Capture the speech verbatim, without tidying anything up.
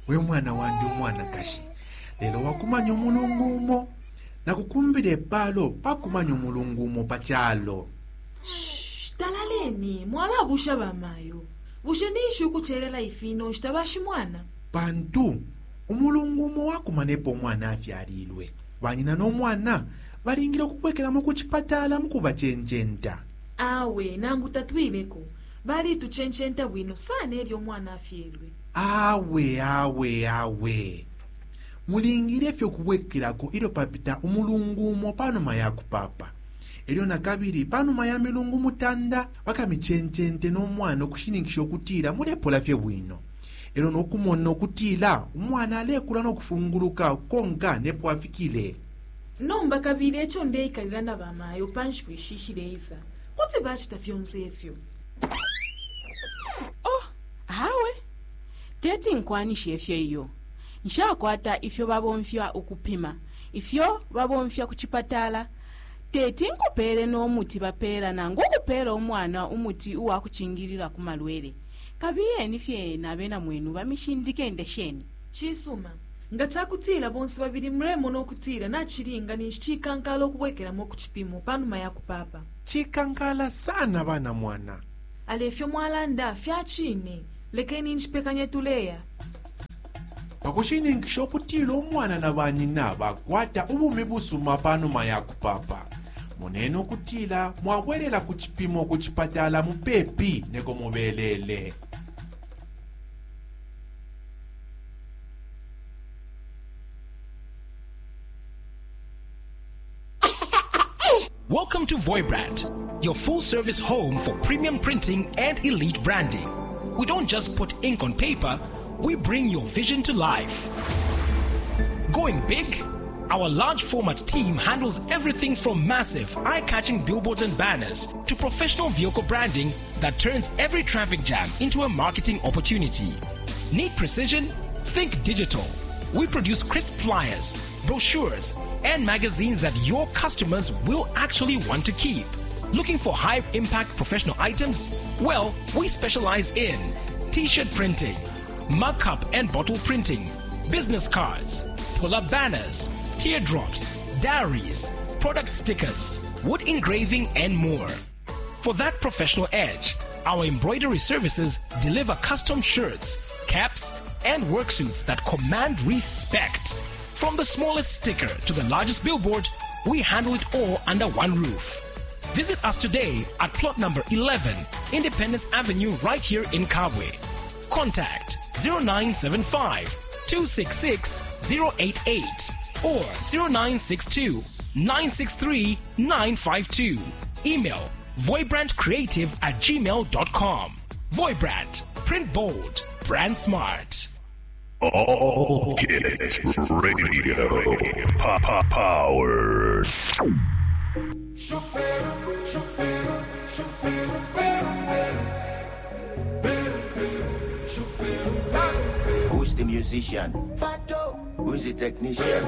we mwana wandi omwana kashi lero wakumanya omulungumo nakukumbira ebbalo pakumanya omulungumo pakyalo. Talaleni mwala busha bamayo busha nishu kucherela ifino shitabashi mwana bantu omulungumo wakumanepo omwana afyalilwe banyina n'omwana balingira okukwekeramu ku kipatala mukuba chenchenta. Awe nangu tatwileko bali tuchenchenta bwino sana eryo omwana afyelwe. Awe awe awe mulingire fyo kubwekerako ilo papita omulungumo panoma yakupapa eryo nakabiri panoma ya milungu mutanda bakamichenchente n'omwana okushinikisha okutiira mulepola fye bwino ero n'okumona okutiira omwana alekula n'okufunguluka konka nepwafikile. Nomba kabiri ekyo ndeikalira nabamayo panshi kwishishireza kuti bachita fyonse efyo. Oh, hawe teti nkwanisha efyo iyo nshakwata ifyo babomfya okupima ifyo babomfya ku kipatala teti nkupere n'omuti bapera nangu okupera omwana umuti uwakuchingirira ku malwere kabiye nifye nabena mwenu bamishindike ndesheni chisuma ngatakutira bonse babiri mremo n'okutira nachiringa nishikankala okubwekeramu ku kipimo panuma yakupapa chikankala sana bana mwana alefyo mwalanda fyachine lekeni nchipekanye tuleya pakushiningisha okutiira omwana na banyina bakwata obumi busuma panuma yakupapa munene okutiira mwabwerera ku kipimo ku kipatala mupepi neko mubelele. Welcome to Voibrand, your full-service home for premium printing and elite branding. We don't just put ink on paper, we bring your vision to life. Going big? Our large format team handles everything from massive, eye-catching billboards and banners to professional vehicle branding that turns every traffic jam into a marketing opportunity. Need precision? Think digital. We produce crisp flyers, brochures, and magazines that your customers will actually want to keep. Looking for high-impact professional items? Well, we specialize in t-shirt printing, mug cup and bottle printing, business cards, pull-up banners, teardrops, diaries, product stickers, wood engraving, and more. For that professional edge, our embroidery services deliver custom shirts, caps, and worksuits that command respect. From the smallest sticker to the largest billboard, we handle it all under one roof. Visit us today at plot number eleven, Independence Avenue, right here in Kabwe. Contact zero nine seven five, two six six, zero eight eight or zero nine six two, nine six three, nine five two. Email voibrandcreative at gmail dot com. Voibrand. Print bold. Brand smart. All Kids Radio. Pop Pop Power. Who's the musician? Fato. Who's the technician?